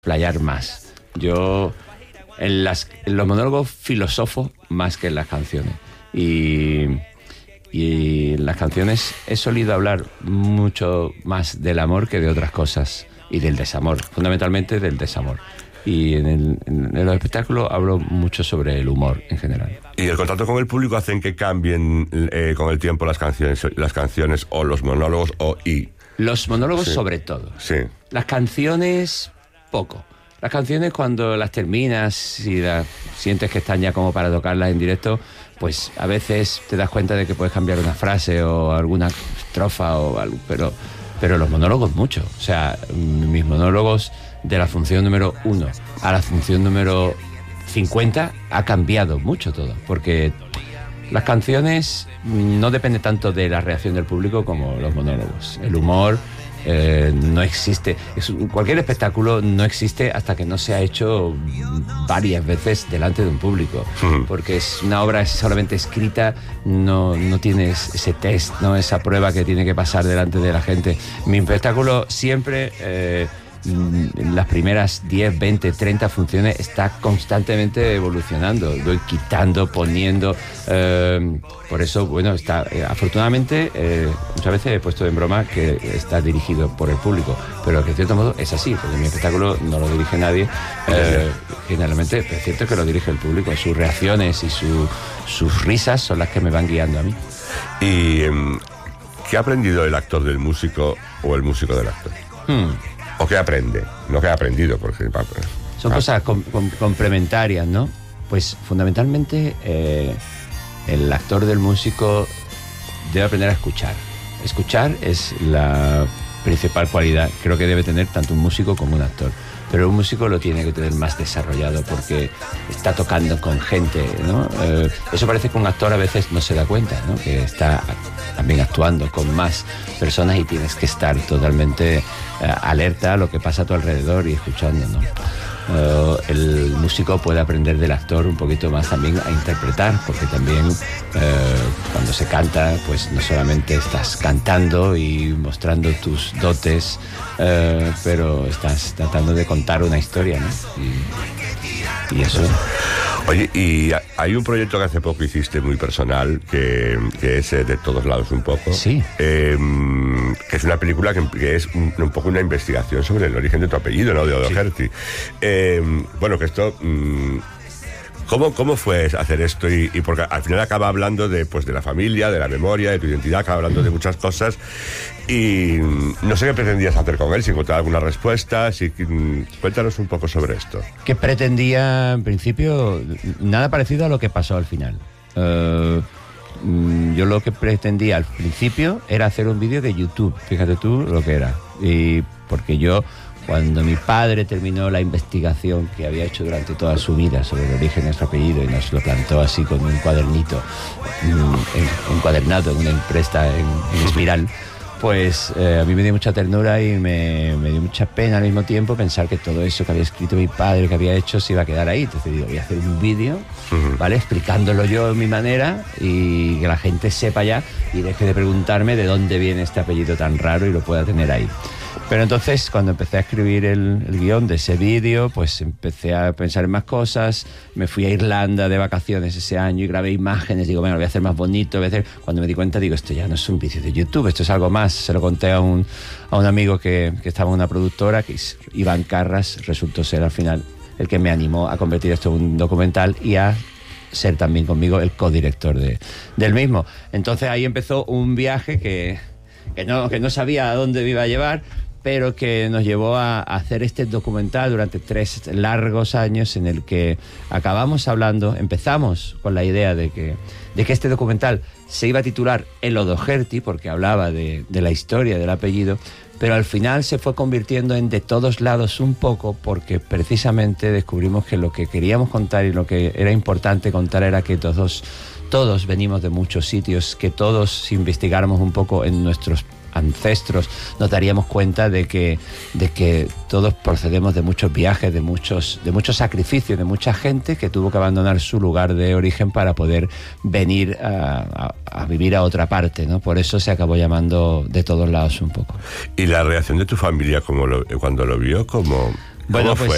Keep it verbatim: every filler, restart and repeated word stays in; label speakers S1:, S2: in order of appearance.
S1: playar más. Yo en, las, en los monólogos filosofo más que en las canciones. Y, y en las canciones he solido hablar mucho más del amor que de otras cosas. Y del desamor, fundamentalmente del desamor. Y en, el, en el espectáculo hablo mucho sobre el humor en general.
S2: ¿Y el contacto con el público hacen que cambien eh, con el tiempo las canciones, las canciones o los monólogos o y?
S1: Los monólogos
S2: sí.
S1: sobre todo.
S2: Sí.
S1: Las canciones, poco. Las canciones cuando las terminas y las sientes que están ya como para tocarlas en directo, pues a veces te das cuenta de que puedes cambiar una frase o alguna estrofa o algo, pero, pero los monólogos mucho. O sea, mis monólogos de la función número uno a la función número cincuenta ha cambiado mucho todo, porque las canciones no depende tanto de la reacción del público como los monólogos. El humor eh, no existe. Es, cualquier espectáculo no existe hasta que no se ha hecho varias veces delante de un público, porque es una obra solamente escrita, no, no tienes ese test, ¿no? Esa prueba que tiene que pasar delante de la gente. Mi espectáculo siempre... Eh, en las primeras diez, veinte, treinta funciones está constantemente evolucionando, voy quitando, poniendo, eh, por eso, bueno, está eh, afortunadamente, eh, muchas veces he puesto en broma que está dirigido por el público, pero que de cierto modo es así, porque mi espectáculo no lo dirige nadie, eh, generalmente es cierto que lo dirige el público, sus reacciones y su, sus risas son las que me van guiando a mí.
S2: ¿Y um, qué ha aprendido el actor del músico o el músico del actor? Hmm. ¿O qué aprende? No que ha aprendido, porque...
S1: Son ah. cosas com- com- complementarias, ¿no? Pues fundamentalmente eh, el actor del músico debe aprender a escuchar. Escuchar es la principal cualidad, creo que debe tener tanto un músico como un actor. Pero un músico lo tiene que tener más desarrollado porque está tocando con gente, ¿no? Eh, eso parece que un actor a veces no se da cuenta, ¿no? Que está también actuando con más personas y tienes que estar totalmente eh, alerta a lo que pasa a tu alrededor y escuchando, ¿no? Uh, el músico puede aprender del actor un poquito más también a interpretar, porque también uh, cuando se canta, pues no solamente estás cantando y mostrando tus dotes, uh, pero estás tratando de contar una historia, ¿no? Y, y eso.
S2: Oye, y hay un proyecto que hace poco hiciste muy personal, que, que es eh, De todos lados un poco.
S1: Sí.
S2: Eh, que es una película que, que es un, un poco una investigación sobre el origen de tu apellido, ¿no? De O'Doherty. Sí. Eh, bueno, que esto... Mm, ¿Cómo, ¿Cómo fue hacer esto? Y, y porque al final acaba hablando de, pues, de la familia, de la memoria, de tu identidad, acaba hablando de muchas cosas. Y no sé qué pretendías hacer con él, si encontrar alguna respuesta. Si, cuéntanos un poco sobre esto.
S1: ¿Qué pretendía, en principio? Nada parecido a lo que pasó al final. Uh, yo lo que pretendía al principio era hacer un vídeo de YouTube. Fíjate tú lo que era. Y porque yo... Cuando mi padre terminó la investigación que había hecho durante toda su vida sobre el origen de su apellido y nos lo plantó así con un cuadernito, en, encuadernado en una impresta en, en espiral, pues eh, a mí me dio mucha ternura y me, me dio mucha pena al mismo tiempo pensar que todo eso que había escrito mi padre, que había hecho, se iba a quedar ahí. Entonces digo, voy a hacer un vídeo, uh-huh. ¿vale? Explicándolo yo a mi manera y que la gente sepa ya y deje de preguntarme de dónde viene este apellido tan raro y lo pueda tener ahí. Pero entonces, cuando empecé a escribir el, el guión de ese vídeo, pues empecé a pensar en más cosas. Me fui a Irlanda de vacaciones ese año y grabé imágenes. Digo, bueno, lo voy a hacer más bonito. Voy a hacer... Cuando me di cuenta, digo, esto ya no es un vídeo de YouTube, esto es algo más. Se lo conté a un, a un amigo que, que estaba en una productora, que es Iván Carras, resultó ser al final el que me animó a convertir esto en un documental y a ser también conmigo el codirector de, del mismo. Entonces ahí empezó un viaje que, que, no, que no sabía a dónde me iba a llevar, pero que nos llevó a hacer este documental durante tres largos años en el que acabamos hablando, empezamos con la idea de que, de que este documental se iba a titular El O'Doherty, porque hablaba de, de la historia del apellido, pero al final se fue convirtiendo en De todos lados un poco, porque precisamente descubrimos que lo que queríamos contar y lo que era importante contar era que todos, todos venimos de muchos sitios, que todos, si investigáramos un poco en nuestros ancestros, nos daríamos cuenta de que, de que todos procedemos de muchos viajes, de muchos, de muchos sacrificios, de mucha gente que tuvo que abandonar su lugar de origen para poder venir a, a, a vivir a otra parte, ¿no? Por eso se acabó llamando De todos lados un poco.
S2: ¿Y la reacción de tu familia como lo, cuando lo vio? ¿Cómo,
S1: bueno,
S2: cómo
S1: pues,
S2: fue?